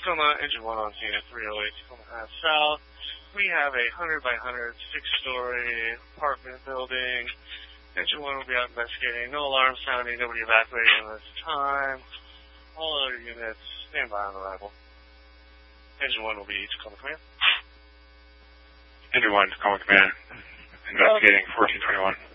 Tacoma, engine 1 on scene at 308 Tacoma Ave South. We have a 100 by 100 6-story apartment building. Engine 1 will be out investigating. No alarm sounding, nobody evacuating at this time. All other units, stand by on arrival. Engine 1 will be Tacoma Command. Engine 1, Tacoma Command, investigating 1421.